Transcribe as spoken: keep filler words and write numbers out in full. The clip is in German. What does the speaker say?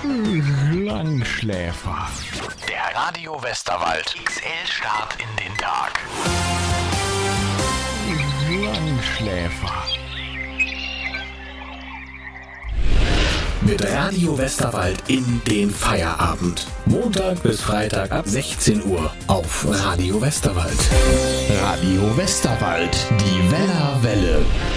Langschläfer. Der Radio Westerwald X L-Start in den Tag. Langschläfer. Mit Radio Westerwald in den Feierabend. Montag bis Freitag ab sechzehn Uhr auf Radio Westerwald. Radio Westerwald, die Weller Welle.